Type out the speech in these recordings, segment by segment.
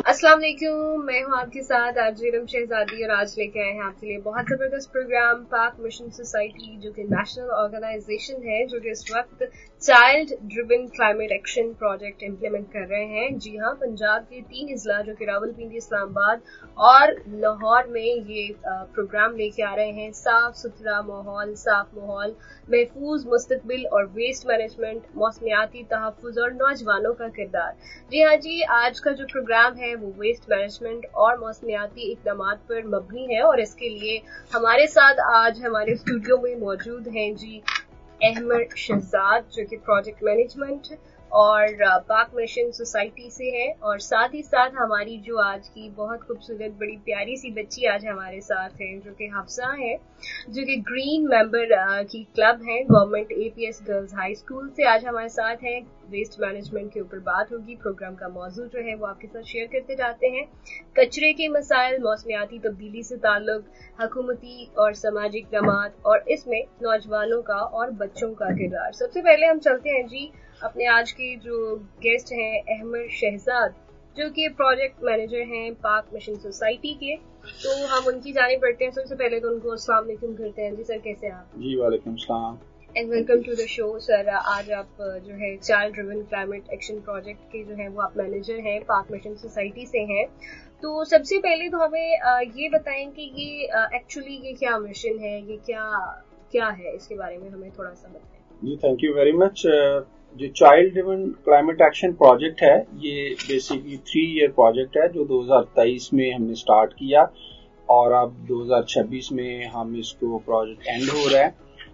अस्सलाम वालेकुम, मैं हूं आपके साथ आरजे रम शहजादी और आज लेके आए हैं आपके लिए बहुत जबरदस्त प्रोग्राम पाक मिशन सोसाइटी, जो कि नेशनल ऑर्गेनाइजेशन है जो कि इस वक्त child driven climate action project implement कर रहे हैं। जी हां, पंजाब के 3 अजला जो कि रावलपिंडी, इस्लामाबाद और लाहौर में ये प्रोग्राम लेके आ रहे हैं। साफ सुथरा माहौल, साफ माहौल, महफूज मुस्तकबिल और वेस्ट मैनेजमेंट, मौसमियाती तहफ़्फ़ुज़ और नौजवानों का किरदार। जी हाँ जी, आज का जो प्रोग्राम है वो वेस्ट मैनेजमेंट और मौसमियाती इक़दामात पर मबनी है और इसके लिए हमारे साथ आज हमारे स्टूडियो में मौजूद हैं जी अहमद शहजाद, जो कि प्रोजेक्ट मैनेजमेंट और पाक मिशन सोसाइटी से है, और साथ ही साथ हमारी जो आज की बहुत खूबसूरत बड़ी प्यारी सी बच्ची आज हमारे साथ है जो कि हफ्सा है, जो कि ग्रीन मेंबर की क्लब है government APS girls high school से। आज हमारे साथ हैं, वेस्ट मैनेजमेंट के ऊपर बात होगी। प्रोग्राम का मौजू जो है वो आपके साथ शेयर करते जाते हैं। कचरे के मसाइल, मौसमियाती तब्दीली से ताल्लुक, हुकूमती और समाजी इक़दामात और इसमें नौजवानों का और बच्चों का किरदार। सबसे पहले हम चलते हैं जी अपने आज के जो गेस्ट हैं अहमद शहजाद, जो कि प्रोजेक्ट मैनेजर हैं पाक मिशन सोसाइटी के, तो हम उनकी जानिब बढ़ते हैं। सबसे पहले तो उनको अस्सलाम वालेकुम करते हैं। जी सर, कैसे हैं आप? जी वालेकुम सलाम and welcome to the show. Sir, आज आप जो है child driven climate action project के जो है वो आप मैनेजर हैं, पाक मिशन सोसाइटी से हैं। तो सबसे पहले तो हमें ये बताएं कि ये एक्चुअली ये क्या मिशन है, ये क्या है, इसके बारे में हमें थोड़ा सा बताएं। जी, थैंक यू वेरी मच। जो child driven climate action project है, ये बेसिकली 3 ईयर प्रोजेक्ट है जो 2023 में हमने स्टार्ट किया और अब 2026 में हम इसको प्रोजेक्ट एंड हो रहा है।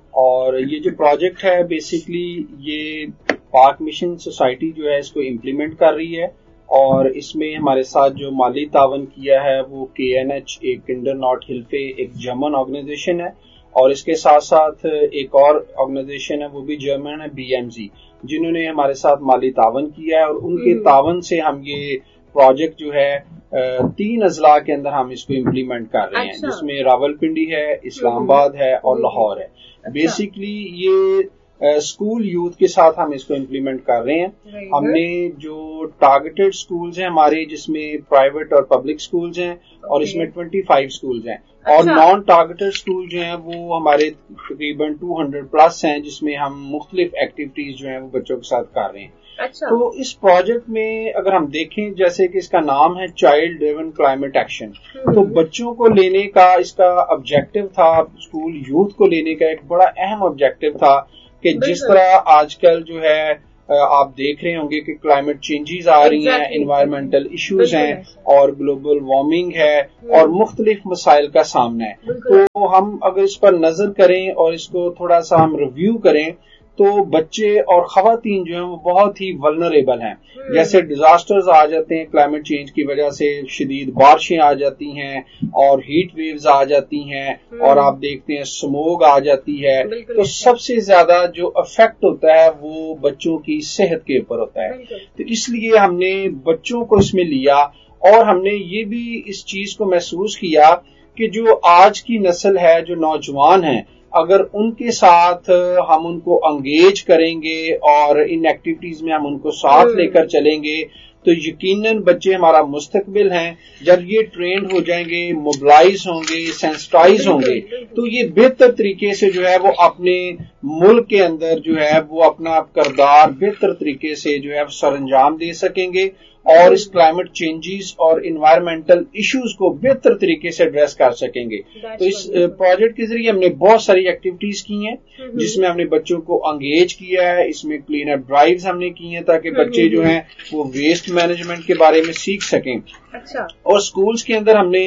और ये जो प्रोजेक्ट है बेसिकली ये पाक मिशन सोसाइटी जो है इसको इम्प्लीमेंट कर रही है, और इसमें हमारे साथ जो माली तावन किया है वो KNH, एक किंडर नॉट हिल्फे, एक जर्मन ऑर्गेनाइजेशन है, और इसके साथ साथ एक और ऑर्गेनाइजेशन है वो भी जर्मन है, BMG, जिन्होंने हमारे साथ माली तावन किया है। और उनके तावन से हम ये प्रोजेक्ट जो है 3 अजला के अंदर हम इसको इम्प्लीमेंट कर रहे हैं, जिसमें रावलपिंडी है, इस्लामाबाद है और लाहौर है। बेसिकली ये स्कूल यूथ के साथ हम इसको इम्प्लीमेंट कर रहे हैं। हमने जो टारगेटेड स्कूल्स हैं हमारे, जिसमें प्राइवेट और पब्लिक स्कूल्स हैं, और इसमें 25 स्कूल्स हैं, और नॉन टारगेटेड स्कूल जो हैं वो हमारे तकरीबन 200 प्लस हैं, जिसमें हम मुख्तलिफ एक्टिविटीज जो हैं वो बच्चों के साथ कर रहे हैं। तो इस प्रोजेक्ट में अगर हम देखें, जैसे कि इसका नाम है चाइल्ड ड्रिवन क्लाइमेट एक्शन, तो बच्चों को लेने का इसका ऑब्जेक्टिव था, स्कूल यूथ को लेने का एक बड़ा अहम ऑब्जेक्टिव था कि जिस तरह आजकल जो है आप देख रहे होंगे कि क्लाइमेट चेंजेस आ रही हैं, एनवायरमेंटल इश्यूज हैं और ग्लोबल वार्मिंग है और मुख्तलिफ मसाइल का सामना है। तो हम अगर इस पर नजर करें और इसको थोड़ा सा हम रिव्यू करें, तो बच्चे और खवातीन जो हैं वो बहुत ही वल्नरेबल हैं। जैसे डिजास्टर्स आ जाते हैं क्लाइमेट चेंज की वजह से, शदीद बारिशें आ जाती हैं और हीट वेव्स आ जाती हैं, और आप देखते हैं स्मोग आ जाती है। तो सबसे ज्यादा जो अफेक्ट होता है वो बच्चों की सेहत के ऊपर होता है। तो इसलिए हमने बच्चों को इसमें लिया, और हमने ये भी इस चीज को महसूस किया कि जो आज की नस्ल है, जो नौजवान है, अगर उनके साथ हम उनको एंगेज करेंगे और इन एक्टिविटीज में हम उनको साथ लेकर चलेंगे, तो यकीनन बच्चे हमारा मुस्तकबिल हैं। जब ये ट्रेंड हो जाएंगे, मोबिलाइज होंगे, सेंसिटाइज होंगे, तो ये बेहतर तरीके से जो है वो अपने मुल्क के अंदर जो है वो अपना किरदार बेहतर तरीके से जो है सरअंजाम दे सकेंगे, और इस क्लाइमेट चेंजेस और इन्वायरमेंटल इश्यूज को बेहतर तरीके से एड्रेस कर सकेंगे। तो इस प्रोजेक्ट के जरिए हमने बहुत सारी एक्टिविटीज की हैं, जिसमें हमने बच्चों को एंगेज किया है। इसमें क्लीन अप ड्राइव्स हमने की हैं ताकि बच्चे जो हैं वो वेस्ट मैनेजमेंट के बारे में सीख सकें। और स्कूल्स के अंदर हमने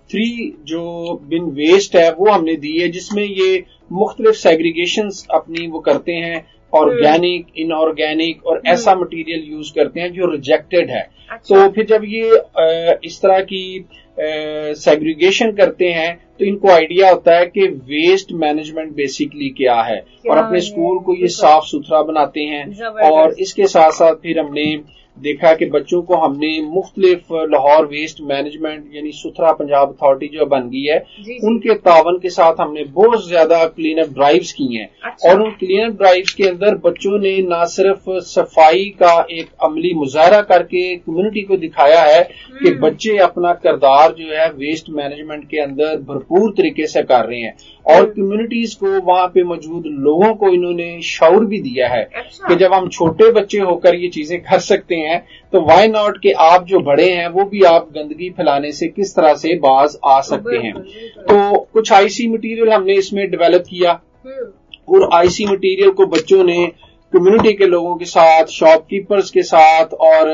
3 जो बिन वेस्ट है वो हमने दी है, जिसमें ये मुख्तलिफ सेग्रीगेशंस अपनी वो करते हैं, ऑर्गेनिक, इनऑर्गेनिक, और ऐसा मटेरियल यूज करते हैं जो रिजेक्टेड है। तो फिर जब ये इस तरह की सेग्रीगेशन करते हैं तो इनको आइडिया होता है कि वेस्ट मैनेजमेंट बेसिकली क्या है, और अपने स्कूल को ये साफ सुथरा बनाते हैं। और इसके साथ साथ फिर हमने دیکھا کہ بچوں کو ہم نے مختلف لاہور ویسٹ مینجمنٹ یعنی ستھرا پنجاب اتھارٹی جو بن گئی ہے ان کے تعاون کے ساتھ ہم نے بہت زیادہ کلین اپ ڈرائیوز کی ہیں. اور ان کلین اپ ڈرائیوز کے اندر بچوں نے نہ صرف صفائی کا ایک عملی مظاہرہ کر کے کمیونٹی کو دکھایا ہے کہ بچے اپنا کردار جو ہے ویسٹ مینجمنٹ کے اندر بھرپور طریقے سے کر رہے ہیں, اور کمیونٹیز کو وہاں پہ موجود لوگوں کو انہوں نے شعور بھی دیا ہے کہ جب ہم چھوٹے بچے ہو کر یہ چیزیں کر سکتے ہیں تو وائی ناٹ کہ آپ جو بڑے ہیں وہ بھی آپ گندگی پھیلانے سے کس طرح سے باز آ سکتے ہیں. تو کچھ آئی سی مٹیریل ہم نے اس میں ڈیولپ کیا, اور آئی سی مٹیریل کو بچوں نے کمیونٹی کے لوگوں کے ساتھ, شاپ کیپرز کے ساتھ, اور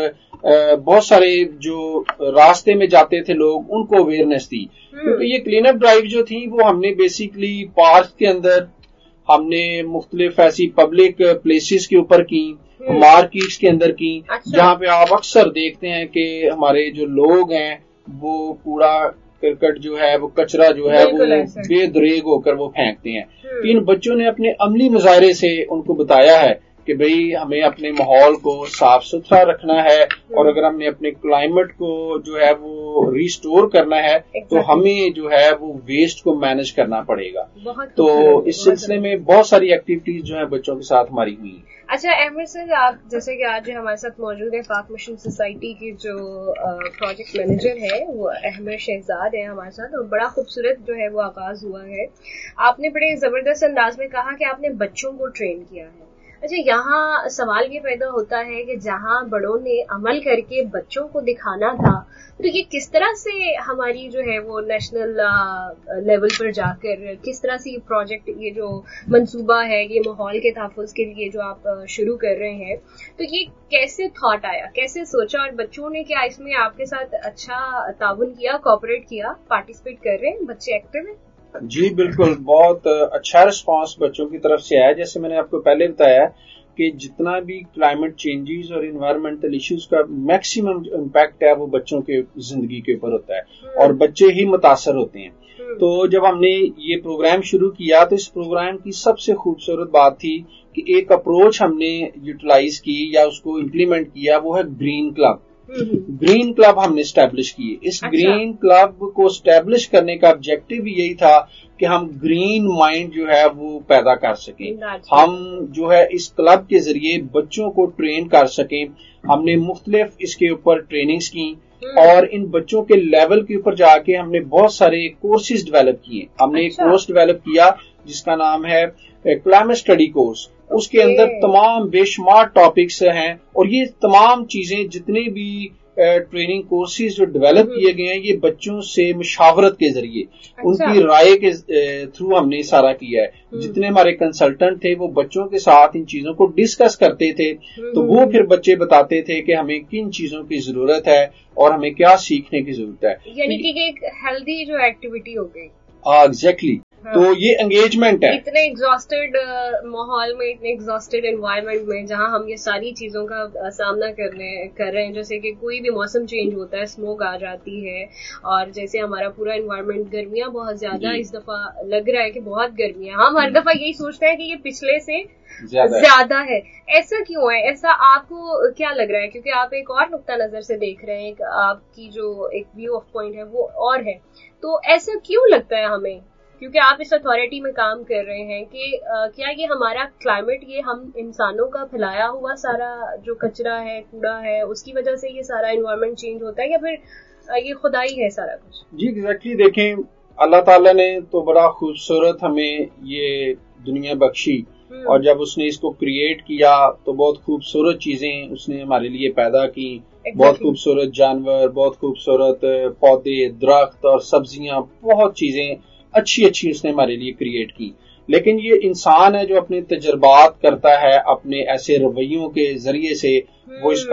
بہت سارے جو راستے میں جاتے تھے لوگ ان کو اویئرنیس دی. کیونکہ یہ کلین اپ ڈرائیو جو تھی وہ ہم نے بیسیکلی پارک کے اندر, ہم نے مختلف ایسی پبلک پلیسز کے اوپر کی, مارکیٹس کے اندر کی, جہاں پہ آپ اکثر دیکھتے ہیں کہ ہمارے جو لوگ ہیں وہ کوڑا کرکٹ جو ہے وہ کچرا جو ہے وہ بے دریغ ہو کر وہ پھینکتے ہیں. ان بچوں نے اپنے عملی مظاہرے سے ان کو بتایا ہے کہ بھئی ہمیں اپنے ماحول کو صاف ستھرا رکھنا ہے, اور اگر ہم نے اپنے کلائمیٹ کو جو ہے وہ ریسٹور کرنا ہے تو ہمیں جو ہے وہ ویسٹ کو مینج کرنا پڑے گا. تو اس سلسلے میں بہت ساری ایکٹیویٹیز جو ہیں بچوں کے ساتھ ہماری ہوئی. اچھا احمد سر, آپ جیسے کہ آج ہمارے ساتھ موجود ہیں پاک مشن سوسائٹی کی جو پروجیکٹ مینیجر ہے وہ احمد شہزاد ہیں ہمارے ساتھ, اور بڑا خوبصورت جو ہے وہ آغاز ہوا ہے. آپ نے بڑے زبردست انداز میں کہا کہ آپ نے بچوں کو ٹرین کیا ہے. اچھا, یہاں سوال یہ پیدا ہوتا ہے کہ جہاں بڑوں نے عمل کر کے بچوں کو دکھانا تھا, تو یہ کس طرح سے ہماری جو ہے وہ نیشنل لیول پر جا کر کس طرح سے یہ پروجیکٹ, یہ جو منصوبہ ہے یہ ماحول کے تحفظ کے لیے جو آپ شروع کر رہے ہیں, تو یہ کیسے تھاٹ آیا, کیسے سوچا, اور بچوں نے کیا اس میں آپ کے ساتھ اچھا تعاون کیا, کوآپریٹ کیا, پارٹیسپیٹ کر رہے ہیں بچے, ایکٹیو ہیں؟ جی بالکل, بہت اچھا رسپانس بچوں کی طرف سے آیا. جیسے میں نے آپ کو پہلے بتایا کہ جتنا بھی کلائمیٹ چینجز اور انوائرمنٹل ایشوز کا میکسیمم امپیکٹ ہے وہ بچوں کے زندگی کے اوپر ہوتا ہے, اور بچے ہی متاثر ہوتے ہیں. تو جب ہم نے یہ پروگرام شروع کیا تو اس پروگرام کی سب سے خوبصورت بات تھی کہ ایک اپروچ ہم نے یوٹیلائز کی یا اس کو امپلیمنٹ کیا, وہ ہے گرین کلب. گرین کلب ہم نے اسٹیبلش کیے. اس گرین کلب کو اسٹیبلش کرنے کا آبجیکٹو بھی یہی تھا کہ ہم گرین مائنڈ جو ہے وہ پیدا کر سکیں, ہم جو ہے اس کلب کے ذریعے بچوں کو ٹرین کر سکیں. ہم نے مختلف اس کے اوپر ٹریننگز کی, اور ان بچوں کے لیول کے اوپر جا کے ہم نے بہت سارے کورسز ڈیولپ کیے. ہم نے ایک کورس ڈیولپ کیا جس کا نام ہے کلائمیٹ اسٹڈی کورس. اس کے اندر تمام بے شمار ٹاپکس ہیں, اور یہ تمام چیزیں جتنے بھی ٹریننگ کورسز جو ڈیولپ کیے گئے ہیں یہ بچوں سے مشاورت کے ذریعے ان کی رائے کے تھرو ہم نے سارا کیا ہے. جتنے ہمارے کنسلٹنٹ تھے وہ بچوں کے ساتھ ان چیزوں کو ڈسکس کرتے تھے, تو وہ پھر بچے بتاتے تھے کہ ہمیں کن چیزوں کی ضرورت ہے اور ہمیں کیا سیکھنے کی ضرورت ہے. یعنی کہ ایک ہیلدی جو ایکٹیویٹی ہو گئی. ایگزیکٹلی. تو یہ انگیجمنٹ ہے. اتنے ایگزاسٹڈ ماحول میں, اتنے ایگزاسٹڈ انوائرمنٹ میں جہاں ہم یہ ساری چیزوں کا سامنا کر رہے ہیں, جیسے کہ کوئی بھی موسم چینج ہوتا ہے, اسموگ آ جاتی ہے, اور جیسے ہمارا پورا انوائرمنٹ, گرمیاں بہت زیادہ اس دفعہ لگ رہا ہے کہ بہت گرمیاں, ہم ہر دفعہ یہی سوچتے ہیں کہ یہ پچھلے سے زیادہ ہے. ایسا کیوں ہے, ایسا آپ کو کیا لگ رہا ہے؟ کیونکہ آپ ایک اور نقطہ نظر سے دیکھ رہے ہیں, آپ کی جو ایک ویو آف پوائنٹ ہے وہ اور ہے, تو ایسا کیوں لگتا ہے ہمیں؟ کیونکہ آپ اس اتھارٹی میں کام کر رہے ہیں کہ کیا یہ ہمارا کلائمیٹ, یہ ہم انسانوں کا پھیلایا ہوا سارا جو کچرا ہے, کوڑا ہے, اس کی وجہ سے یہ سارا انوائرمنٹ چینج ہوتا ہے, یا پھر یہ خدائی ہے سارا کچھ؟ جی ایگزیکٹلی. دیکھیں, اللہ تعالیٰ نے تو بڑا خوبصورت ہمیں یہ دنیا بخشی, اور جب اس نے اس کو کریٹ کیا تو بہت خوبصورت چیزیں اس نے ہمارے لیے پیدا کی. بہت خوبصورت جانور, بہت خوبصورت پودے, درخت اور سبزیاں, بہت چیزیں اچھی اس نے ہمارے لیے کریٹ کی. لیکن یہ انسان ہے جو اپنے تجربات کرتا ہے, اپنے ایسے رویوں کے ذریعے سے وہ اس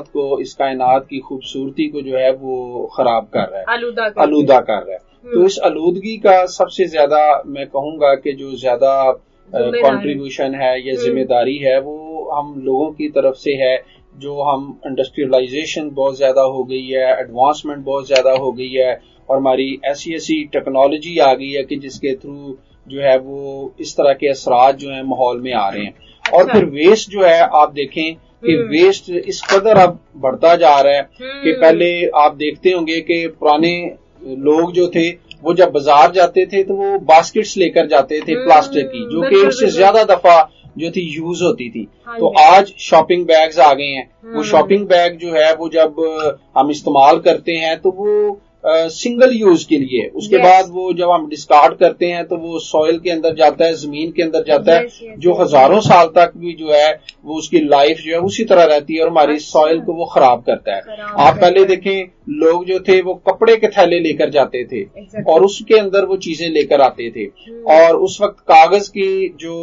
کائنات کی خوبصورتی کو جو ہے وہ خراب کر رہا ہے, آلودہ کر رہا ہے. تو اس آلودگی کا سب سے زیادہ میں کہوں گا کہ جو زیادہ کنٹریبیوشن ہے یا ذمہ داری ہے وہ ہم لوگوں کی طرف سے ہے, جو ہم انڈسٹریلائزیشن بہت زیادہ ہو گئی ہے, ایڈوانسمنٹ بہت زیادہ ہو گئی ہے, اور ہماری ایسی ٹیکنالوجی آ گئی ہے کہ جس کے تھرو جو ہے وہ اس طرح کے اثرات جو ہیں ماحول میں آ رہے ہیں. اور پھر ویسٹ جو ہے آپ دیکھیں کہ ویسٹ اس قدر اب بڑھتا جا رہا ہے کہ پہلے آپ دیکھتے ہوں گے کہ پرانے لوگ جو تھے وہ جب بازار جاتے تھے تو وہ باسکٹس لے کر جاتے تھے پلاسٹک کی، جو کہ اس سے زیادہ دفعہ جو تھی یوز ہوتی تھی. تو آج شاپنگ بیگز آ گئے ہیں. وہ شاپنگ بیگ جو ہے وہ جب ہم استعمال کرتے ہیں تو وہ سنگل یوز کے لیے، اس کے بعد وہ جب ہم ڈسکارڈ کرتے ہیں تو وہ سوئل کے اندر جاتا ہے، زمین کے اندر جاتا ہے، جو ہزاروں سال تک بھی جو ہے وہ اس کی لائف جو ہے اسی طرح رہتی ہے اور ہماری سوئل کو وہ خراب کرتا ہے. آپ پہلے دیکھیں لوگ جو تھے وہ کپڑے کے تھیلے لے کر جاتے تھے اور اس کے اندر وہ چیزیں لے کر آتے تھے، اور اس وقت کاغذ کی جو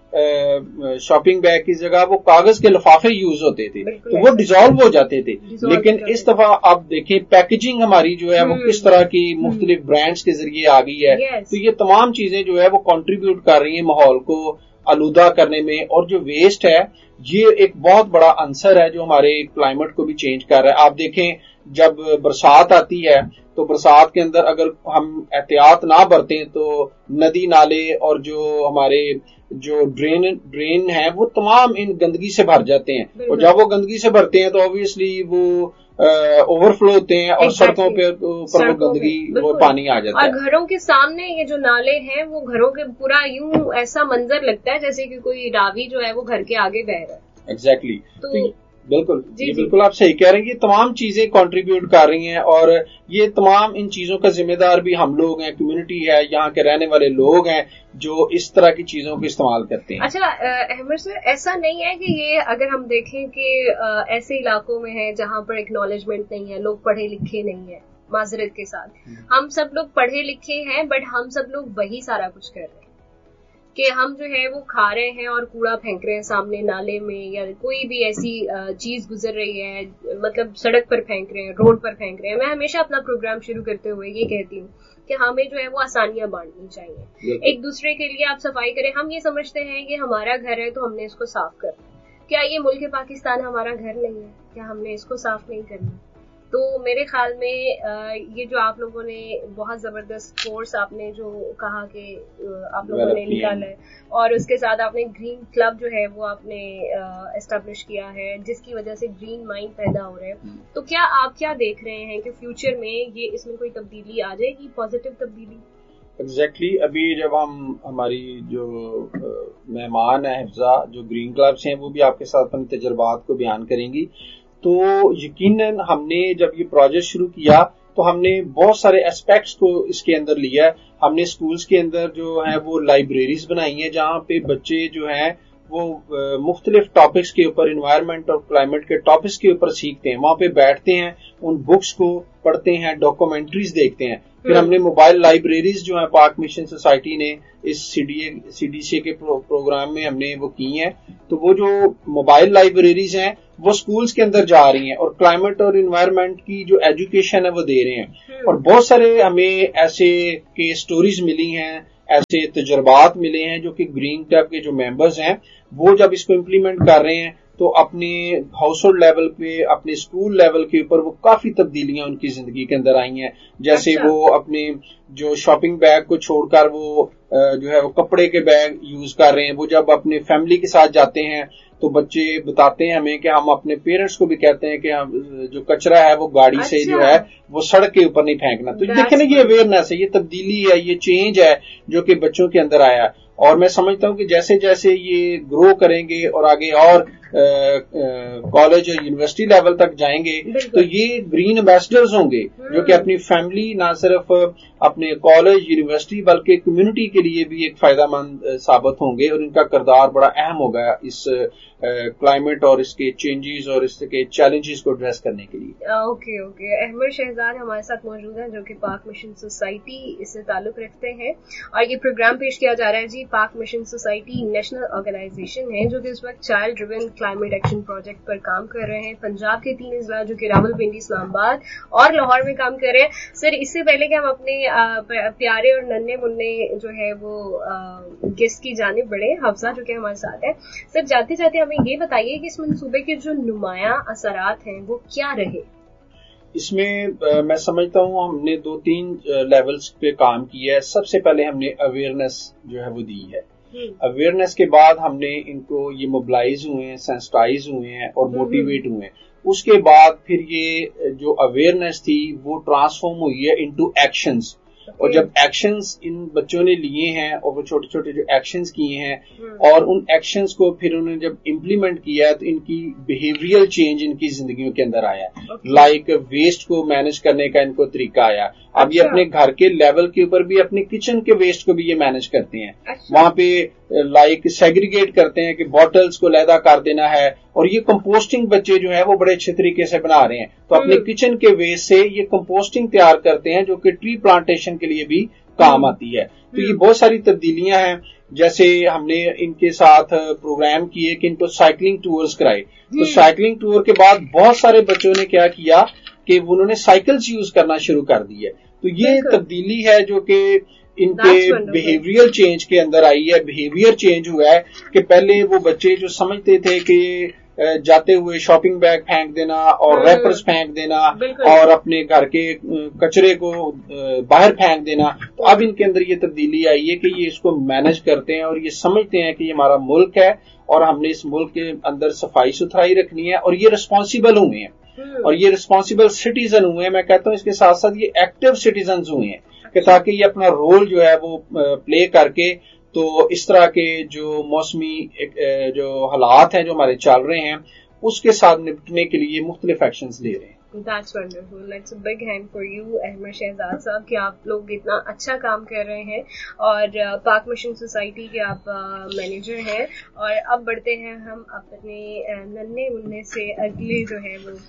شاپنگ بیگ کی جگہ وہ کاغذ کے لفافے یوز ہوتے تھے تو وہ ڈیزالو ہو جاتے تھے. لیکن اس دفعہ آپ دیکھیں پیکیجنگ ہماری جو ہے وہ کس طرح کی مختلف برانڈز کے ذریعے آ گئی ہے. تو یہ تمام چیزیں جو ہے وہ کنٹریبیوٹ کر رہی ہیں ماحول کو آلودہ کرنے میں. اور جو ویسٹ ہے یہ ایک بہت بڑا عنصر ہے جو ہمارے کلائمیٹ کو بھی چینج کر رہا ہے. آپ دیکھیں جب برسات آتی ہے تو برسات کے اندر اگر ہم احتیاط نہ برتیں تو ندی نالے اور جو ہمارے جو ڈرین ہیں وہ تمام ان گندگی سے بھر جاتے ہیں، اور جب وہ گندگی سے بھرتے ہیں تو obviously وہ اوور فلو ہوتے ہیں اور سڑکوں پہ اوپر وہ گندگی وہ پانی آ جاتا ہے. اور گھروں کے سامنے یہ جو نالے ہیں وہ گھروں کے پورا یوں ایسا منظر لگتا ہے جیسے کہ کوئی راوی جو ہے وہ گھر کے آگے بہ رہا ہے. ایگزیکٹلی. بالکل جی بالکل آپ صحیح کہہ رہے ہیں. یہ تمام چیزیں کنٹریبیوٹ کر رہی ہیں اور یہ تمام ان چیزوں کا ذمہ دار بھی ہم لوگ ہیں، کمیونٹی ہے، یہاں کے رہنے والے لوگ ہیں جو اس طرح کی چیزوں کو استعمال کرتے ہیں. اچھا احمد سر، ایسا نہیں ہے کہ یہ اگر ہم دیکھیں کہ ایسے علاقوں میں ہے جہاں پر ایکنالجمنٹ نہیں ہے، لوگ پڑھے لکھے نہیں ہیں، معذرت کے ساتھ ہم سب لوگ پڑھے لکھے ہیں بٹ ہم سب لوگ وہی سارا کچھ کر رہے ہیں کہ ہم جو ہے وہ کھا رہے ہیں اور کوڑا پھینک رہے ہیں سامنے نالے میں، یا کوئی بھی ایسی چیز گزر رہی ہے مطلب سڑک پر پھینک رہے ہیں، روڈ پر پھینک رہے ہیں. میں ہمیشہ اپنا پروگرام شروع کرتے ہوئے یہ کہتی ہوں کہ ہمیں جو ہے وہ آسانیاں بانٹنی چاہیے، ایک دوسرے کے لیے آپ صفائی کریں. ہم یہ سمجھتے ہیں کہ ہمارا گھر ہے تو ہم نے اس کو صاف کرنا. کیا یہ ملک پاکستان ہمارا گھر نہیں ہے؟ کیا ہم نے اس کو صاف نہیں کرنا؟ تو میرے خیال میں یہ جو آپ لوگوں نے بہت زبردست کورس آپ نے جو کہا کہ آپ لوگوں نے نکالا ہے، اور اس کے ساتھ آپ نے گرین کلب جو ہے وہ آپ نے اسٹیبلش کیا ہے جس کی وجہ سے گرین مائنڈ پیدا ہو رہے ہیں. تو کیا آپ کیا دیکھ رہے ہیں کہ فیوچر میں یہ اس میں کوئی تبدیلی آ جائے گی، پازیٹیو تبدیلی؟ ایگزیکٹلی. ابھی جب ہم ہماری جو مہمان ہیں حفظہ جو گرین کلبس ہیں وہ بھی آپ کے ساتھ اپنے تجربات کو بیان کریں گی. تو یقیناً ہم نے جب یہ پروجیکٹ شروع کیا تو ہم نے بہت سارے اسپیکٹس کو اس کے اندر لیا ہے. ہم نے اسکولز کے اندر جو ہیں وہ لائبریریز بنائی ہیں جہاں پہ بچے جو ہیں وہ مختلف ٹاپکس کے اوپر، انوائرمنٹ اور کلائمیٹ کے ٹاپکس کے اوپر سیکھتے ہیں. وہاں پہ بیٹھتے ہیں، ان بکس کو پڑھتے ہیں، ڈاکومنٹریز دیکھتے ہیں. پھر ہم نے موبائل لائبریریز جو ہیں پاک مشن سوسائٹی نے اس سی ڈی سی کے پروگرام میں ہم نے وہ کی ہیں. تو وہ جو موبائل لائبریریز ہیں وہ سکولز کے اندر جا رہی ہیں اور کلائمیٹ اور انوائرمنٹ کی جو ایجوکیشن ہے وہ دے رہے ہیں. اور بہت سارے ہمیں ایسے کیس سٹوریز ملی ہیں، ایسے تجربات ملے ہیں جو کہ گرین کلب کے جو ممبرز ہیں وہ جب اس کو امپلیمنٹ کر رہے ہیں تو اپنے ہاؤس ہولڈ لیول پہ، اپنے اسکول لیول کے اوپر وہ کافی تبدیلیاں ان کی زندگی کے اندر آئی ہیں. جیسے وہ اپنے جو شاپنگ بیگ کو چھوڑ کر وہ جو ہے وہ کپڑے کے بیگ یوز کر رہے ہیں. وہ جب اپنے فیملی کے ساتھ جاتے ہیں تو بچے بتاتے ہیں ہمیں کہ ہم اپنے پیرنٹس کو بھی کہتے ہیں کہ جو کچرا ہے وہ گاڑی سے جو ہے وہ سڑک کے اوپر نہیں پھینکنا. تو دیکھیں نا یہ اویئرنیس ہے، یہ تبدیلی ہے، یہ چینج ہے جو کہ بچوں کے اندر آیا ہے. اور میں سمجھتا ہوں کہ جیسے جیسے یہ گرو کریں گے اور آگے اور کالج اور یونیورسٹی لیول تک جائیں گے تو یہ گرین ایمبیسڈرز ہوں گے جو کہ اپنی فیملی نہ صرف اپنے کالج یونیورسٹی بلکہ کمیونٹی کے لیے بھی ایک فائدہ مند ثابت ہوں گے، اور ان کا کردار بڑا اہم ہوگا اس کلائمیٹ اور اس کے چینجز اور اس کے چیلنجز کو ایڈریس کرنے کے لیے. اوکے احمد شہزاد ہمارے ساتھ موجود ہیں جو کہ پاک مشن سوسائٹی اس سے تعلق رکھتے ہیں، اور یہ پروگرام پیش کیا جا رہا ہے جی پاک مشن سوسائٹی نیشنل آرگنائزیشن ہے جو کہ اس وقت child driven climate action project پر کام کر رہے ہیں. پنجاب کے 3 اضلاع جو کہ راولپنڈی، اسلام آباد اور لاہور میں کام کر رہے ہیں. سر اس سے پہلے کہ ہم اپنے پیارے اور ننھے منھے جو ہے وہ گیسٹ کی جانب بڑھے، حفظہ جو کہ ہمارے ساتھ ہے، سر جاتے جاتے ہمیں یہ بتائیے کہ اس منصوبے کے جو نمایاں اثرات ہیں وہ کیا رہے؟ اس میں میں سمجھتا ہوں ہم نے 2-3 لیولز پہ کام کیا ہے. سب سے پہلے ہم نے اویئرنیس جو ہے وہ دی ہے اویئرنیس کے بعد ہم نے ان کو یہ موبلائز ہوئے ہیں, سینسٹائز ہوئے ہیں اور موٹیویٹ ہوئے ہیں. اس کے بعد پھر یہ جو اویئرنیس تھی وہ ٹرانسفارم ہوئی ہے انٹو ایکشنز, اور جب ایکشنز ان بچوں نے لیے ہیں اور وہ چھوٹے چھوٹے جو ایکشنز کیے ہیں اور ان ایکشنز کو پھر انہوں نے جب امپلیمنٹ کیا ہے تو ان کی بیہیویئر چینج ان کی زندگیوں کے اندر آیا ہے. لائک ویسٹ کو مینج کرنے کا ان کو طریقہ آیا. اب یہ اپنے گھر کے لیول کے اوپر بھی اپنے کچن کے ویسٹ کو بھی یہ مینج کرتے ہیں. وہاں پہ لائک سیگریگیٹ کرتے ہیں کہ بوٹلز کو علیحدہ کر دینا ہے, اور یہ کمپوسٹنگ بچے جو ہیں وہ بڑے اچھے طریقے سے بنا رہے ہیں. تو اپنے کچن کے ویسٹ سے یہ کمپوسٹنگ تیار کرتے ہیں جو کہ ٹری پلانٹیشن کے لیے بھی کام آتی ہے. تو یہ بہت ساری تبدیلیاں ہیں. جیسے ہم نے ان کے ساتھ پروگرام کیے کہ ان کو سائیکلنگ ٹورز کرائے, تو سائیکلنگ ٹور کے بعد بہت سارے بچوں نے کیا کیا کہ انہوں نے سائیکلز یوز کرنا شروع کر دی ہے. تو یہ تبدیلی ہے جو کہ ان کے بیہیویئر چینج کے اندر آئی ہے. بیہیویئر چینج ہوا ہے کہ پہلے وہ بچے جو سمجھتے تھے کہ جاتے ہوئے شاپنگ بیگ پھینک دینا اور ریپرز پھینک دینا اور اپنے گھر کے کچرے کو باہر پھینک دینا, تو اب ان کے اندر یہ تبدیلی آئی ہے کہ یہ اس کو مینج کرتے ہیں اور یہ سمجھتے ہیں کہ یہ ہمارا ملک ہے اور ہم نے اس ملک کے اندر صفائی ستھرائی رکھنی ہے, اور یہ ریسپانسیبل ہوئے ہیں اور یہ ریسپانسیبل سٹیزن ہوئے ہیں. میں کہتا ہوں اس کے ساتھ ساتھ یہ ایکٹیو سٹیزنز ہوئے ہیں کہ تاکہ یہ اپنا رول جو ہے وہ پلے کر کے تو اس طرح کے جو موسمی جو حالات ہیں جو ہمارے چل رہے ہیں اس کے ساتھ نپٹنے کے لیے مختلف ایکشنز لے رہے ہیں. That's wonderful. That's a big hand for you, Ahmad Shahzad صاحب, کہ آپ لوگ اتنا اچھا کام کر رہے ہیں اور پاک مشن سوسائٹی کے آپ مینیجر ہیں. اور اب بڑھتے ہیں ہم اپنے ننھے منھے سے اگلے جو ہے وہ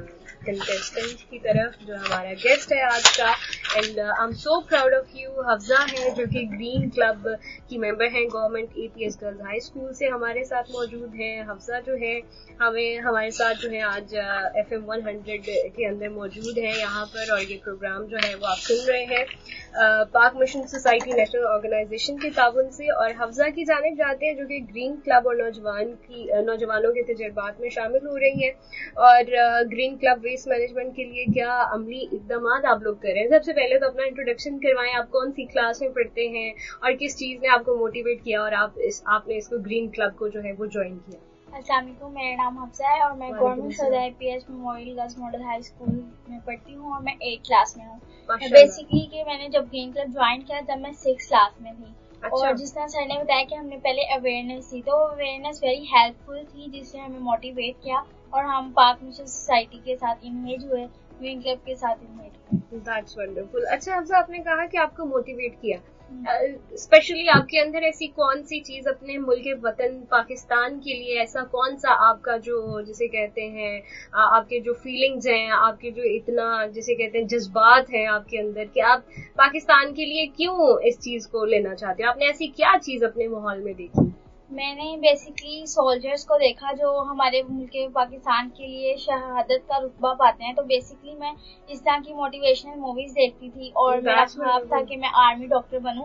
کنٹیسٹنٹ کی طرف, جو ہمارا گیسٹ ہے آج کا. And I am so proud of you. حفظہ ہے جو کہ گرین کلب کی ممبر ہیں, government APS girls high school سے ہمارے ساتھ موجود ہیں. حفظہ جو ہے ہمارے ساتھ جو ہے آج FM 100 کے اندر موجود ہیں یہاں پر, اور یہ پروگرام جو ہے وہ آپ سن رہے ہیں پاک مشن سوسائٹی نیشنل آرگنائزیشن کے تعاون سے. اور حفظہ کی جانب جاتے ہیں جو کہ گرین کلب اور نوجوانوں کے تجربات میں شامل ہو رہی ہے. اور گرین کلب ویسٹ مینجمنٹ کے لیے کیا عملی اقدامات آپ لوگ کر رہے ہیں؟ سب سے پہلے تو اپنا انٹروڈکشن کروائیں, آپ کون سی کلاس میں پڑھتے ہیں اور کس چیز نے آپ کو موٹیویٹ کیا اور آپ نے اس کو گرین کلب کو جو ہے وہ جوائن کیا؟ السلام علیکم, میرا نام حفظہ ہے اور میں گورنمنٹ سردار APS memorial girls model high school میں پڑھتی ہوں اور میں 8 کلاس میں ہوں. بیسکلی کہ میں نے جب گرین کلب جوائن کیا تب میں 6 کلاس میں تھی. اور جس طرح سر نے بتایا کہ ہم نے پہلے اویئرنیس تھی, تو اویئرنیس ویری ہیلپ فل تھی جس سے ہمیں موٹیویٹ کیا اور ہم پاک مشن سوسائٹی کے ساتھ انگیج ہوئے, گرین کلب کے ساتھ انگیج ہوئے. That's wonderful. اچھا حفظہ, آپ نے کہا کہ آپ کو موٹیویٹ کیا, اسپیشلی آپ کے اندر ایسی کون سی چیز اپنے ملک وطن پاکستان کے لیے, ایسا کون سا آپ کا جو جسے کہتے ہیں آپ کے جو فیلنگز ہیں, آپ کے جو اتنا جسے کہتے ہیں جذبات ہیں آپ کے اندر, کہ آپ پاکستان کے لیے کیوں اس چیز کو لینا چاہتے ہیں؟ آپ نے ایسی کیا چیز اپنے ماحول میں دیکھی؟ میں نے بیسکلی سولجرز کو دیکھا جو ہمارے ملک پاکستان کے لیے شہادت کا رتبہ پاتے ہیں, تو بیسکلی میں اس طرح کی موٹیویشنل موویز دیکھتی تھی اور میرا خواب تھا کہ میں آرمی ڈاکٹر بنوں.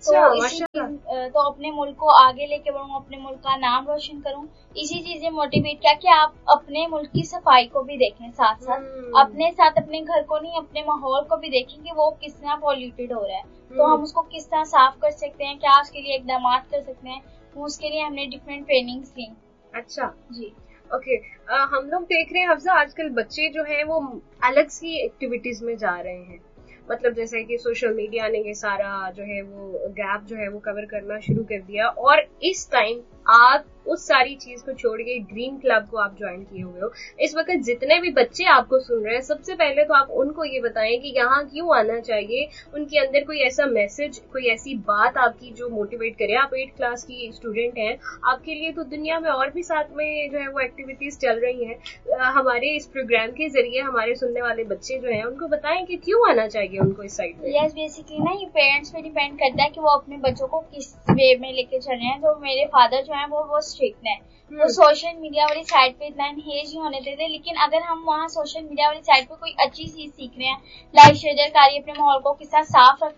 تو اپنے ملک کو آگے لے کے بڑھوں, اپنے ملک کا نام روشن کروں. اسی چیز نے موٹیویٹ کیا کہ آپ اپنے ملک کی صفائی کو بھی دیکھیں, ساتھ ساتھ اپنے ساتھ اپنے گھر کو نہیں, اپنے ماحول کو بھی دیکھیں کہ وہ کس طرح پولیوٹیڈ ہو رہا ہے, تو ہم اس کو کس طرح صاف کر سکتے ہیں, کیا اس کے لیے اقدامات کر سکتے ہیں. اس کے لیے ہم نے ڈفرینٹ ٹریننگز لی. اچھا جی, اوکے. ہم لوگ دیکھ رہے ہیں حفظہ آج کل بچے جو ہیں وہ الگ سی ایکٹیویٹیز میں جا رہے ہیں, مطلب جیسے کہ سوشل میڈیا نے یہ سارا جو ہے وہ گیپ جو ہے وہ کور کرنا شروع کر دیا, اور اس ٹائم آپ اس ساری چیز کو چھوڑ کے گرین کلب کو آپ جوائن کیے ہوئے ہو. اس وقت جتنے بھی بچے آپ کو سن رہے ہیں, سب سے پہلے تو آپ ان کو یہ بتائیں کہ یہاں کیوں آنا چاہیے, ان کے اندر کوئی ایسا میسج, کوئی ایسی بات آپ کی جو موٹیویٹ کرے. آپ 8 کلاس کی اسٹوڈنٹ ہیں, آپ کے لیے تو دنیا میں اور بھی ساتھ میں جو ہے وہ ایکٹیویٹیز چل رہی ہیں. ہمارے اس پروگرام کے ذریعے ہمارے سننے والے بچے جو ہیں ان کو بتائیں کہ کیوں آنا چاہیے ان کو اس سائڈ میں. یس, بیسکلی نا یہ پیرنٹس پہ ڈیپینڈ کرتا ہے کہ وہ اپنے بچوں کو کس وے میں لے کے چل رہے ہیں. تو میرے فادر جو ہیں وہ اسٹرکٹ ہیں, وہ سوشل میڈیا والی سائٹ پہ اتنا انگیج نہیں ہونے دیتے, لیکن اگر ہم وہاں سوشل میڈیا والی سائٹ پہ کوئی اچھی چیز سیکھ رہے ہیں, لائک شجر کاری, اپنے ماحول کو کس طرح صاف رکھنا ہے,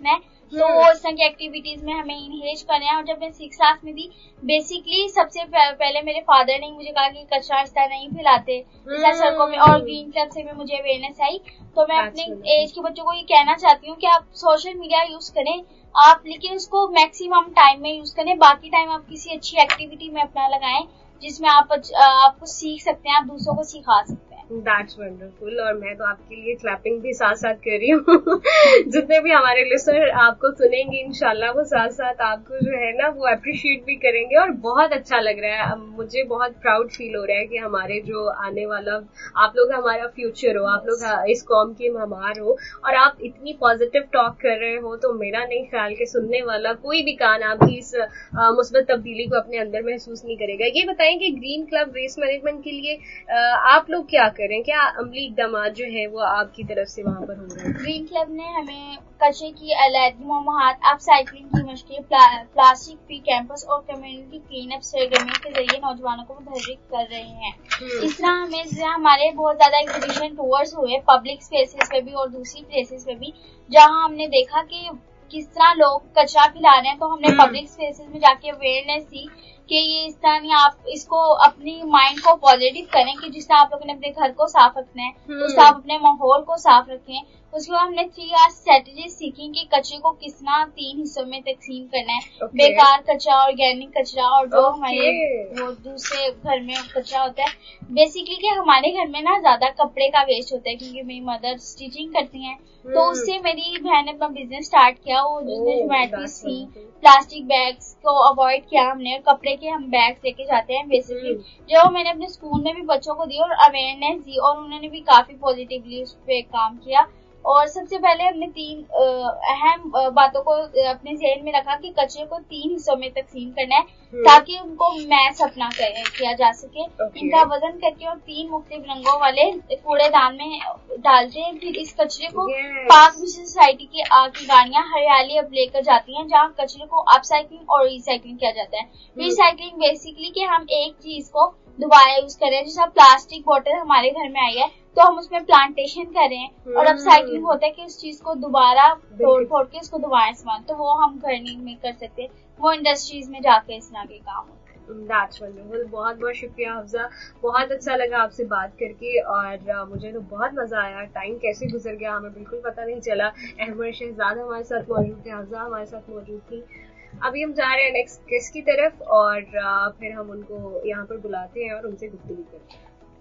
तो वो इस तरह की एक्टिविटीज में हमें इंगेज करें. और जब मैं 6th क्लास में थी, बेसिकली सबसे पहले मेरे फादर ने मुझे कहा कि कचरा इस तरह नहीं फैलाते सड़कों में, और ग्रीन क्लब से भी मुझे अवेयरनेस आई. तो मैं अपने एज के बच्चों को ये कहना चाहती हूँ कि आप सोशल मीडिया यूज करें आप, लेकिन उसको मैक्सिमम टाइम में यूज करें. बाकी टाइम आप किसी अच्छी एक्टिविटी में अपना लगाएं जिसमें आप कुछ सीख सकते हैं, आप दूसरों को सिखा सकते हैं. That's wonderful. और मैं तो आपके लिए क्लैपिंग भी साथ साथ कर रही हूँ. जितने भी हमारे लिसनर आपको सुनेंगे इंशाल्लाह वो साथ साथ आपको जो है ना वो अप्रिशिएट भी करेंगे. और बहुत अच्छा लग रहा है, मुझे बहुत प्राउड फील हो रहा है कि हमारे जो आने वाला आप लोग हमारा फ्यूचर हो, आप लोग इस कौम के मेहमान हो, और आप इतनी पॉजिटिव टॉक कर रहे हो. तो मेरा नहीं ख्याल कि सुनने वाला कोई भी कान आपकी इस मुस्बत तब्दीली को अपने अंदर महसूस नहीं करेगा. ये बताएं कि ग्रीन क्लब वेस्ट मैनेजमेंट के लिए आप लोग क्या करें, क्या अमली इकदाम जो है वो आपकी तरफ से वहाँ पर हो रहे हैं? ग्रीन क्लब ने हमें कचरे की अलहदगी मुहिमात, अप साइकिलिंग की मशक़ें, प्लास्टिक फ्री कैंपस और कम्युनिटी क्लीन अप सरगर्मियों के जरिए नौजवानों को मुतहर्रिक कर रहे हैं. इस तरह हमारे बहुत ज्यादा एग्जीबिशन टूर्स हुए पब्लिक स्पेसेस पे भी और दूसरी प्लेसेस पे भी, जहाँ हमने देखा कि किस तरह लोग कचरा फैला रहे हैं. तो हमने पब्लिक स्पेसेस में जाके अवेयरनेस दी कि ये इस तरह नहीं, आप इसको अपनी माइंड को पॉजिटिव करें कि जिस तरह आप लोगों ने अपने घर को साफ रखना है उस तरह आप अपने माहौल को साफ रखें. उसके बाद हमने 3 स्ट्रेटेजी सीखी कि कचरे को किस तरह 3 हिस्सों में तकसीम करना है. बेकार कचरा, ऑर्गेनिक कचरा और जो हमारे वो दूसरे घर में कचरा होता है. बेसिकली कि हमारे घर में ना ज्यादा कपड़े का वेस्ट होता है क्योंकि मेरी मदर स्टिचिंग करती हैं. तो उससे मेरी बहन ने अपना बिजनेस स्टार्ट किया. वो जिसने ह्यूमैनिटीज थी, प्लास्टिक बैग्स को अवॉइड किया हमने, कपड़े के हम बैग्स लेके जाते हैं. बेसिकली जो मैंने अपने स्कूल में भी बच्चों को दी और अवेयरनेस दी, और उन्होंने भी काफी पॉजिटिवली उस पर काम किया. और सबसे पहले हमने 3 अहम बातों को अपने ज़हन में रखा कि कचरे को 3 हिस्सों में तकसीम करना है ताकि उनको मैच अपना किया जा सके. इनका वजन करके और 3 मुख्तलिफ रंगों वाले कूड़ेदान में डालते हैं. फिर इस कचरे को पाक मिशन सोसाइटी की गाड़ियां हरियाली अब लेकर जाती हैं, जहाँ कचरे को अपसाइक्लिंग और रिसाइक्लिंग किया जाता है. रिसाइक्लिंग बेसिकली कि हम एक चीज को दोबारा यूज करें. जैसे प्लास्टिक बोतल हमारे घर में आई है तो हम उसमें प्लांटेशन करें, और अपसाइक्लिंग होता है कि उस चीज को दोबारा तोड़ के उसको दोबारा इस्तेमाल. तो वो हम घर में कर सकते हैं, वो इंडस्ट्रीज में जाके इस तरह के काम होते हैं. That's wonderful. बहुत बहुत शुक्रिया हफ्जा, बहुत अच्छा लगा आपसे बात करके. और मुझे तो बहुत मजा आया. टाइम कैसे गुजर गया हमें बिल्कुल पता नहीं चला. अहमद शहजाद हमारे साथ मौजूद थे, हफ्जा हमारे साथ मौजूद थी. अभी हम जा रहे हैं नेक्स्ट गेस्ट की तरफ और फिर हम उनको यहाँ पर बुलाते हैं और उनसे गुफ्तगू करते हैं.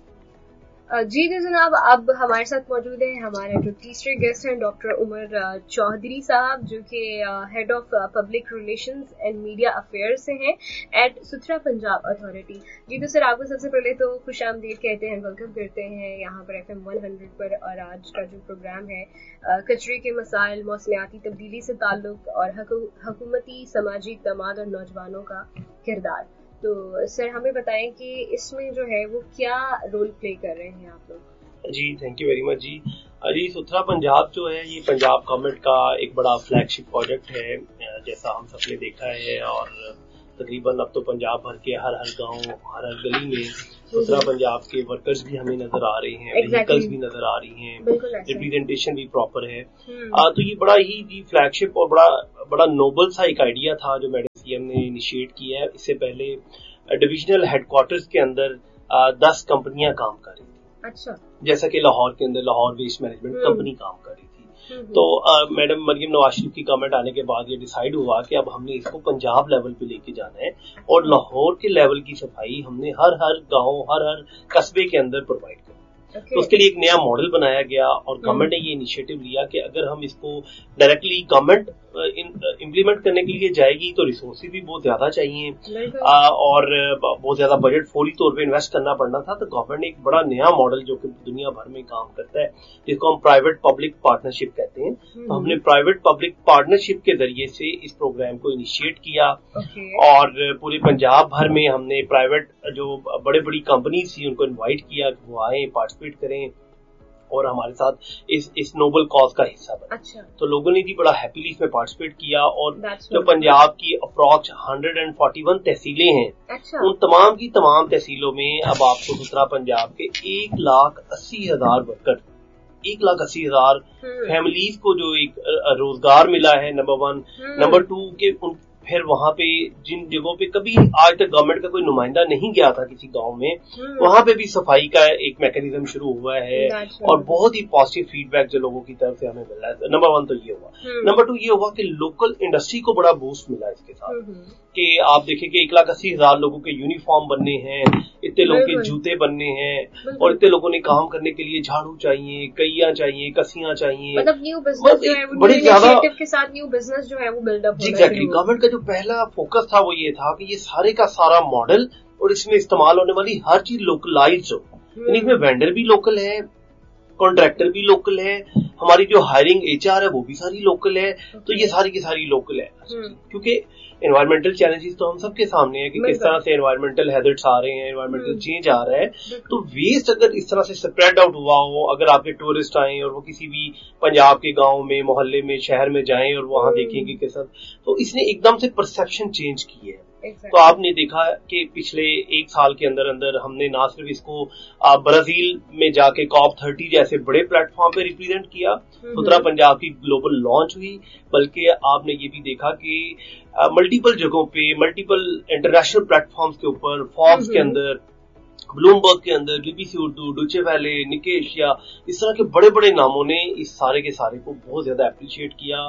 जी जनाब, अब हमारे साथ मौजूद है हमारे जो तीसरे गेस्ट हैं डॉक्टर उमर चौधरी साहब, जो कि head of public relations and media affairs से हैं एट सुथरा पंजाब अथॉरिटी. जी तो सर, आपको सबसे पहले तो खुश आमदीद कहते हैं, वेलकम करते हैं यहाँ पर FM 100 पर. और आज का जो प्रोग्राम है कचरे के मसाइल, मौसमियाती तब्दीली से ताल्लुक और हुकूमती समाजी इक़दामात और नौजवानों का किरदार. तो सर हमें बताएं कि इसमें जो है वो क्या रोल प्ले कर रहे हैं आप लोग? जी थैंक यू वेरी मच. जी सुथरा पंजाब जो है ये पंजाब गवर्नमेंट का एक बड़ा फ्लैगशिप प्रोजेक्ट है, जैसा हम सबने देखा है. और तकरीबन अब तो पंजाब भर के हर गांव, हर गली में सुथरा पंजाब के वर्कर्स भी हमें नजर आ रहे हैं, व्हीकल्स भी नजर आ रही हैं, रिप्रेजेंटेशन भी प्रॉपर है. तो ये बड़ा ही फ्लैगशिप और बड़ा नोबल सा एक आइडिया था जो मैडम सीएम ने इनिशिएट किया है. इससे पहले डिविजनल हेडक्वार्टर्स के अंदर 10 कंपनियां काम कर रही थी. अच्छा. जैसा कि लाहौर के अंदर लाहौर वेस्ट मैनेजमेंट कंपनी काम कर रही थी. तो मैडम मरियम नवाज शरीफ की कमेंट आने के बाद ये डिसाइड हुआ कि अब हमने इसको पंजाब लेवल पे लेके जाना है और लाहौर के लेवल की सफाई हमने हर गांव, हर कस्बे के अंदर प्रोवाइड करनी. तो उसके लिए एक नया मॉडल बनाया गया और गवर्नमेंट ने ये इनिशिएटिव लिया कि अगर हम इसको डायरेक्टली गवर्नमेंट इम्प्लीमेंट करने के लिए जाएगी तो रिसोर्सेज भी बहुत ज्यादा चाहिए और बहुत ज्यादा बजट फौरी तौर पे इन्वेस्ट करना पड़ना था. तो गवर्नमेंट ने एक बड़ा नया मॉडल जो कि दुनिया भर में काम करता है, जिसको हम प्राइवेट पब्लिक पार्टनरशिप कहते हैं, तो हमने प्राइवेट पब्लिक पार्टनरशिप के जरिए से इस प्रोग्राम को इनिशिएट किया. और पूरे पंजाब भर में हमने प्राइवेट जो बड़ी कंपनीज थी उनको इन्वाइट किया कि वो आए, पार्टिसिपेट करें और हमारे साथ इस नोबल कॉज का हिस्सा बने. अच्छा. तो लोगों ने भी बड़ा हैप्पीली इसमें पार्टिसिपेट किया. और जो पंजाब की अप्रॉक्स 141 तहसीलें हैं, अच्छा. उन तमाम की तमाम तहसीलों में अब आपको सुथरा पंजाब के 1,80,000 वर्कर 1,80,000 फैमिलीज को जो एक रोजगार मिला है, नंबर 1। नंबर 2 के फिर वहां पे जिन जगहों पे कभी आज तक गवर्नमेंट का कोई नुमाइंदा नहीं गया था किसी गांव में, वहां पे भी सफाई का एक मैकेनिज्म शुरू हुआ है और बहुत ही पॉजिटिव फीडबैक जो लोगों की तरफ से हमें मिल रहा है। नंबर 1 तो ये हुआ। नंबर 2 ये हुआ कि लोकल इंडस्ट्री को बड़ा बूस्ट मिला इसके साथ, कि आप देखें कि 1,80,000 लोगों के यूनिफॉर्म बनने हैं, इतने लोगों के जूते बनने हैं, और इतने लोगों ने काम करने के लिए झाड़ू चाहिए, कैया चाहिए, कसियां चाहिए, मतलब न्यू बिजनेस जो है वो बड़ी ज्यादा के साथ न्यू बिजनेस जो है वो बिल्डअप होना। एग्जैक्टली। गवर्नमेंट का जो पहला फोकस था वो ये था कि ये सारे का सारा मॉडल और इसमें इस्तेमाल होने वाली हर चीज लोकलाइज हो, यानी इसमें वेंडर भी लोकल है, कॉन्ट्रैक्टर भी लोकल है, हमारी जो हायरिंग HR है वो भी सारी लोकल है। तो ये सारी की सारी लोकल है, क्योंकि एनवायरमेंटल चैलेंजेस तो हम सबके सामने है कि किस तरह से एनवायरमेंटल हैजर्ड्स आ रहे हैं, एनवायरमेंटल चेंज आ रहा है। तो वेस्ट अगर इस तरह से स्प्रेड आउट हुआ हो, अगर आपके टूरिस्ट आए और वो किसी भी पंजाब के गांव में, मोहल्ले में, शहर में जाएं और वहां देखेंगे कि सब, तो इसने एकदम से परसेप्शन चेंज की है। तो आपने देखा कि पिछले 1 साल के अंदर अंदर हमने ना सिर्फ इसको ब्राजील में जाके COP30 जैसे बड़े प्लेटफॉर्म पे रिप्रेजेंट किया, सुतरा पंजाब की ग्लोबल लॉन्च हुई, बल्कि आपने ये भी देखा कि मल्टीपल जगहों पे, मल्टीपल इंटरनेशनल प्लेटफॉर्म्स के ऊपर, फॉर्ब्स के अंदर, ब्लूमबर्ग के अंदर, BBC उर्दू, डुचे वैले, निकेश, या इस तरह के बड़े बड़े नामों ने इस सारे के सारे को बहुत ज्यादा अप्रिशिएट किया।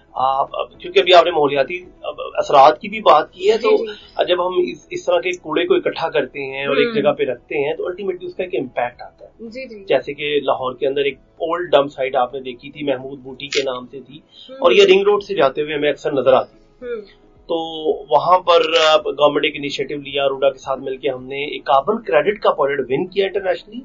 क्योंकि अभी आपने माहौलियाती असरात की भी बात की है, तो जब हम इस तरह के कूड़े को इकट्ठा करते हैं और एक जगह पे रखते हैं तो अल्टीमेटली उसका एक इम्पैक्ट आता है। जी। जैसे कि लाहौर के अंदर एक ओल्ड डंप साइट आपने देखी थी, महमूद बूटी के नाम से थी, और ये रिंग रोड से जाते हुए हमें अक्सर नजर आती। तो वहां पर गवर्नमेंट एक इनिशिएटिव लिया, रूडा के साथ मिलकर हमने एक कार्बन क्रेडिट का प्रोजेक्ट विन किया इंटरनेशनली।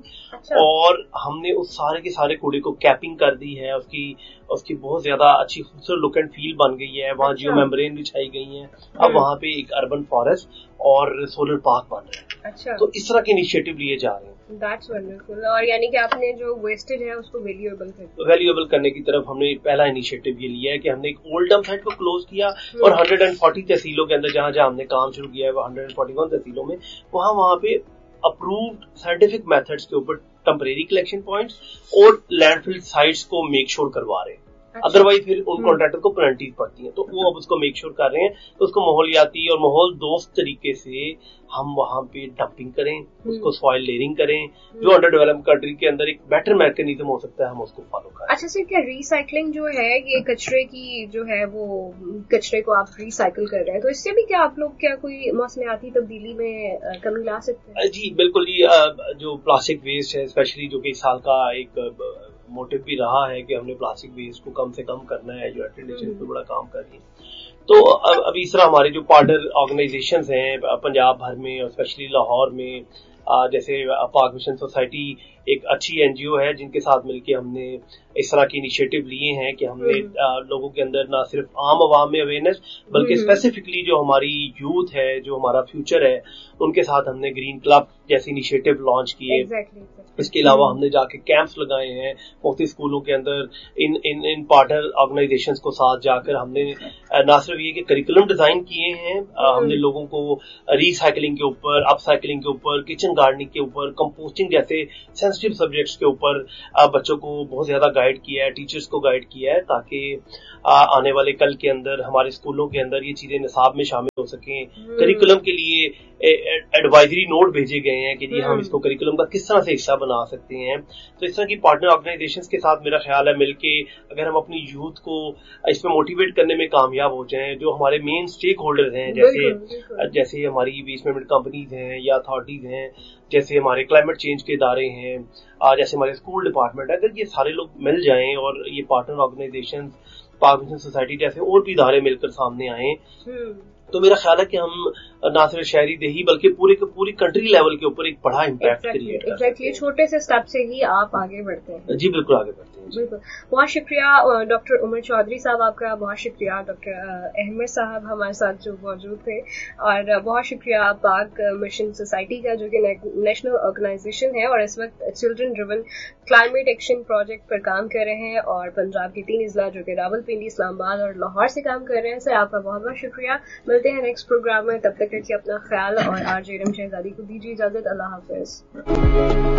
और हमने उस सारे के सारे कूड़े को कैपिंग कर दी है, उसकी बहुत ज्यादा अच्छी खूबसूरत लुक एंड फील बन गई है, वहाँ जियो मेम्ब्रेन बिछाई गई है, अब वहाँ पे एक अर्बन फॉरेस्ट और सोलर पार्क बन रहा है। तो इस तरह के इनिशिएटिव लिए जा रहे हैं। That's wonderful। और यानी कि आपने जो वेस्टेज है उसको वैल्यूएबल करने की तरफ हमने पहला इनिशिएटिव ये लिया है कि हमने एक ओल्ड डंप साइट को क्लोज किया और 140 तहसीलों के अंदर जहां जहां हमने काम शुरू किया है, वो 141 तहसीलों में, वहां पे अप्रूव्ड साइंटिफिक मेथड्स के ऊपर टेम्परेरी कलेक्शन पॉइंट्स और लैंडफिल साइट्स को मेक श्योर करवा रहे हैं। अदरवाइज फिर उन कॉन्ट्रैक्टर को पेनल्टीज पड़ती हैं, तो वो अब उसको मेक श्योर कर रहे हैं, तो उसको माहौलियाती और माहौल दोस्त तरीके से हम वहां पे डंपिंग करें, उसको सॉइल लेयरिंग करें, जो अंडर डेवलप्ड कंट्री के अंदर एक बेटर मैकेनिज्म हो सकता है, हम उसको फॉलो करें। अच्छा सर, क्या रिसाइकलिंग जो है, ये कचरे की जो है वो कचरे को आप रिसाइकिल कर रहे हैं, तो इससे भी क्या आप लोग क्या कोई मौसमियाती तब्दीली में कमी ला सकते हैं? जी बिल्कुल जी। जो प्लास्टिक वेस्ट है स्पेशली, जो कि इस साल का एक मोटिव भी रहा है कि हमने प्लास्टिक वेस्ट को कम से कम करना है, जो एटेंडेशन पे बड़ा काम कर रही है। तो अभी इस तरह हमारे जो पार्टनर ऑर्गेनाइजेशंस हैं पंजाब भर में और स्पेशली लाहौर में, जैसे पाक मिशन सोसाइटी एक अच्छी NGO है जिनके साथ मिलके हमने इस तरह के इनिशिएटिव लिए हैं कि हमने लोगों के अंदर ना सिर्फ आम आवाम में अवेयरनेस, बल्कि स्पेसिफिकली जो हमारी यूथ है, जो हमारा फ्यूचर है, उनके साथ हमने ग्रीन क्लब जैसे इनिशिएटिव लॉन्च किए। इसके अलावा हमने जाके कैंप्स लगाए हैं मुख्तलिफ स्कूलों के अंदर, इन पार्टनर ऑर्गेनाइजेशंस को साथ जाकर हमने ना सिर्फ ये कि करिकुलम डिजाइन किए हैं, हमने लोगों को रिसाइकलिंग के ऊपर, अपसाइकलिंग के ऊपर, किचन गार्डनिंग के ऊपर, कंपोस्टिंग जैसे सेंसिटिव सब्जेक्ट्स के ऊपर बच्चों को बहुत ज्यादा गाइड किया है, टीचर्स को गाइड किया है, ताकि आने वाले कल के अंदर हमारे स्कूलों के अंदर ये चीजें निसाब में शामिल हो सकें। करिकुलम के लिए एडवाइजरी नोट भेजे गए हैं कि जी हम इसको करिकुलम का किस तरह से हिस्सा बना सकते हैं। तो इस तरह की पार्टनर ऑर्गेनाइजेशंस के साथ मेरा ख्याल है मिलके अगर हम अपनी यूथ को इसमें मोटिवेट करने में कामयाब हो जाएं, जो हमारे मेन स्टेक होल्डर्स हैं, जैसे हमारी वेस्ट मैनेजमेंट कंपनीज हैं या अथॉरिटीज हैं, जैसे हमारे क्लाइमेट चेंज के इदारे हैं, जैसे हमारे स्कूल डिपार्टमेंट है, अगर ये सारे लोग मिल जाएं और ये पार्टनर ऑर्गेनाइजेशन, पाक मिशन सोसाइटी जैसे और भी इदारे मिलकर सामने आए, तो मेरा ख्याल है कि हम ना सिर्फ शहरी देही बल्कि पूरी कंट्री लेवल के ऊपर एक बड़ा इम्पैक्ट क्रिएट कर सकते हैं। छोटे से स्टेप से ही आप आगे बढ़ते हैं। जी बिल्कुल आगे बढ़ते हैं। बिल्कुल, बहुत शुक्रिया डॉक्टर उमर चौधरी साहब आपका, बहुत शुक्रिया डॉक्टर अहमद साहब हमारे साथ जो मौजूद थे, और बहुत शुक्रिया पाक मिशन सोसाइटी का जो कि नेशनल ऑर्गेनाइजेशन है और इस वक्त children driven climate action project पर काम कर रहे हैं, और पंजाब के 3 अजला जो कि रावलपिंडी, इस्लामाबाद और लाहौर से काम कर रहे हैं। सर आपका बहुत बहुत शुक्रिया। मिलते हैं नेक्स्ट प्रोग्राम में, तब तक रखिए अपना ख्याल और RJ शहजादी को दीजिए इजाजत। अल्लाह हाफिज।